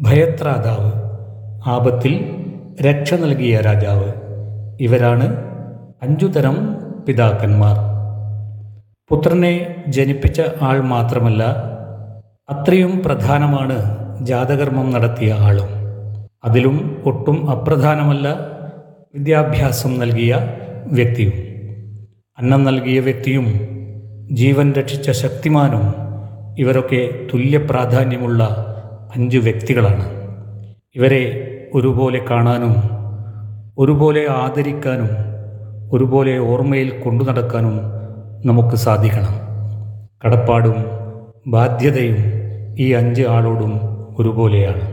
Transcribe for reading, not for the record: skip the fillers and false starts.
ഭയത്രാതാവ്, ആപത്തിൽ രക്ഷ നൽകിയ രാജാവ്. ഇവരാണ് 5 തരം പിതാക്കന്മാർ. പുത്രനെ ജനിപ്പിച്ച ആൾ മാത്രമല്ല, അത്രയും പ്രധാനമാണ് ജാതകർമ്മം നടത്തിയ ആളും. അതിലും ഒട്ടും അപ്രധാനമല്ല വിദ്യാഭ്യാസം നൽകിയ വ്യക്തിയും. അന്നം നൽകിയ വ്യക്തിയും ജീവൻ രക്ഷിച്ച ശക്തിമാനും ഇവരൊക്കെ തുല്യ പ്രാധാന്യമുള്ള 5 വ്യക്തികളാണ്. ഇവരെ ഒരുപോലെ കാണാനും ഒരുപോലെ ആദരിക്കാനും ഒരുപോലെ ഓർമ്മയിൽ കൊണ്ടു നടക്കാനും നമുക്ക് സാധിക്കണം. കടപ്പാടും ബാധ്യതയും ഈ 5 ആളോടും ഒരുപോലെയാണ്.